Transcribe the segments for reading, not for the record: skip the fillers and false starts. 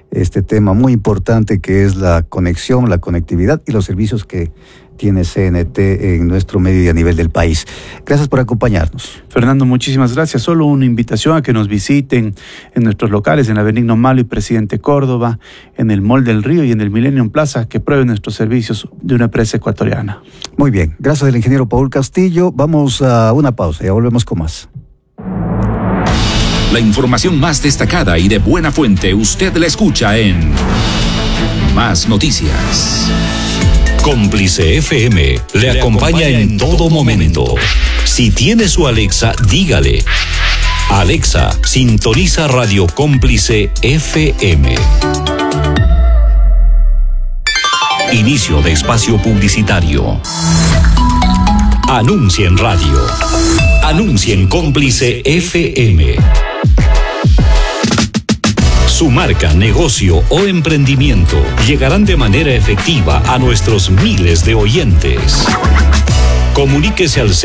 este tema muy importante que es la conexión, la conectividad y los servicios que tiene CNT en nuestro medio y a nivel del país. Gracias por acompañarnos. Fernando, muchísimas gracias. Solo una invitación a que nos visiten en nuestros locales, en la Benigno Malo y Presidente Córdoba, en el Mall del Río y en el Millennium Plaza, que prueben nuestros servicios de una empresa ecuatoriana. Muy bien, gracias al ingeniero Paul Castillo. Vamos a una pausa, ya volvemos con más. La información más destacada y de buena fuente usted la escucha en Más Noticias. Cómplice FM le acompaña en todo momento. Si tiene su Alexa, dígale: Alexa, sintoniza Radio Cómplice FM. Inicio de espacio publicitario. Anuncia en radio. Anuncia en Cómplice FM. Su marca, negocio o emprendimiento llegarán de manera efectiva a nuestros miles de oyentes. Comuníquese al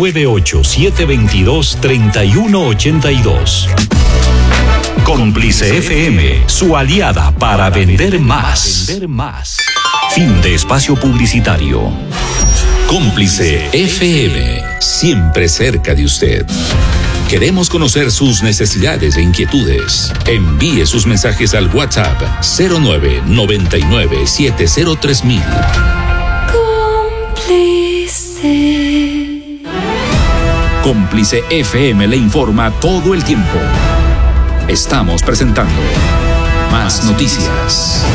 098-722-3182. Cómplice FM, su aliada para vender más. Fin de espacio publicitario. Cómplice FM, siempre cerca de usted. Queremos conocer sus necesidades e inquietudes. Envíe sus mensajes al WhatsApp 0999-703000. Cómplice. Cómplice FM le informa todo el tiempo. Estamos presentando Más Noticias.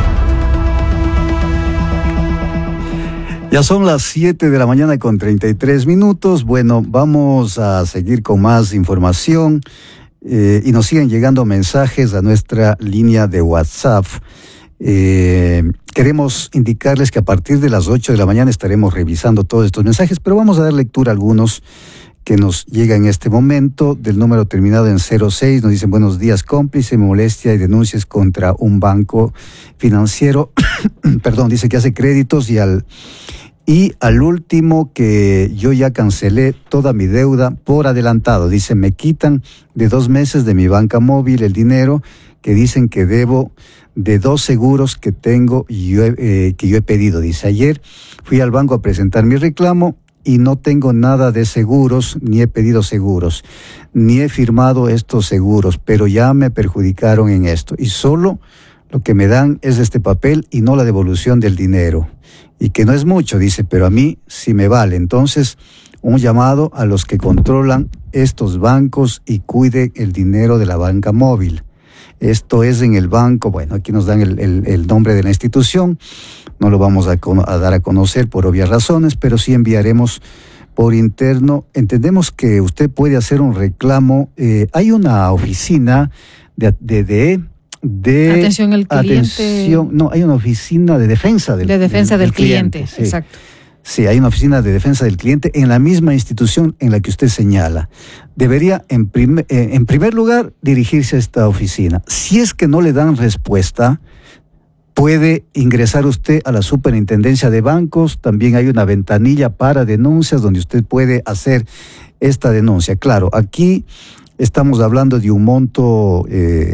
Ya son las 7 de la mañana con 33 minutos. Bueno, vamos a seguir con más información y nos siguen llegando mensajes a nuestra línea de WhatsApp. Queremos indicarles que a partir de las 8 de la mañana estaremos revisando todos estos mensajes, pero vamos a dar lectura a algunos que nos llega en este momento. Del número terminado en 06, nos dicen: buenos días, cómplice, molestia y denuncias contra un banco financiero. Perdón, dice que hace créditos y al último que yo ya cancelé toda mi deuda por adelantado. Dice, me quitan de 2 meses de mi banca móvil el dinero que dicen que debo de 2 seguros que tengo y que yo he pedido. Dice, ayer fui al banco a presentar mi reclamo y no tengo nada de seguros, ni he pedido seguros, ni he firmado estos seguros, pero ya me perjudicaron en esto. Y solo lo que me dan es este papel y no la devolución del dinero. Y que no es mucho, dice, pero a mí sí me vale. Entonces, un llamado a los que controlan estos bancos y cuiden el dinero de la banca móvil. Esto es en el banco, bueno, aquí nos dan el nombre de la institución, no lo vamos a dar a conocer por obvias razones, pero sí enviaremos por interno. Entendemos que usted puede hacer un reclamo. Hay una oficina de atención al cliente. No, hay una oficina de defensa del cliente. Sí. Exacto. Sí, hay una oficina de defensa del cliente en la misma institución en la que usted señala. Debería, en primer lugar, dirigirse a esta oficina. Si es que no le dan respuesta, puede ingresar usted a la Superintendencia de Bancos. También hay una ventanilla para denuncias donde usted puede hacer esta denuncia. Claro, aquí estamos hablando de un monto...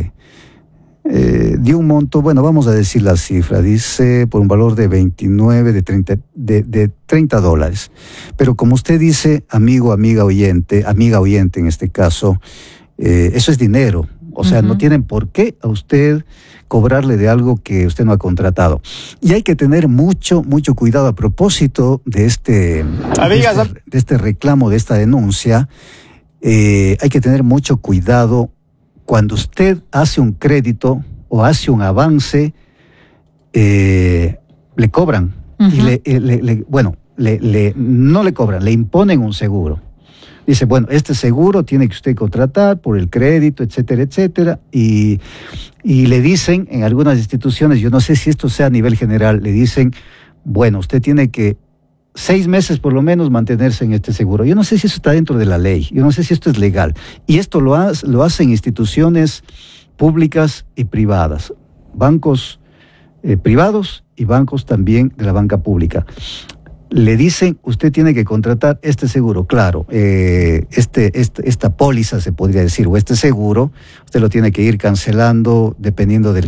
bueno, vamos a decir la cifra, dice por un valor de 29, de $30. Pero como usted dice, amiga oyente en este caso, eso es dinero. O sea, no tienen por qué a usted cobrarle de algo que usted no ha contratado. Y hay que tener mucho cuidado a propósito de este reclamo, de esta denuncia. Hay que tener mucho cuidado. Cuando usted hace un crédito o hace un avance, le cobran. Y no le cobran, le imponen un seguro. Dice, bueno, este seguro tiene que usted contratar por el crédito, etcétera, etcétera. Y le dicen en algunas instituciones, yo no sé si esto sea a nivel general, le dicen, bueno, usted tiene que 6 meses por lo menos mantenerse en este seguro. Yo no sé si eso está dentro de la ley, yo no sé si esto es legal. Y esto lo hacen instituciones públicas y privadas, bancos privados y bancos también de la banca pública. Le dicen, usted tiene que contratar este seguro. Claro, esta póliza se podría decir, o este seguro, usted lo tiene que ir cancelando dependiendo del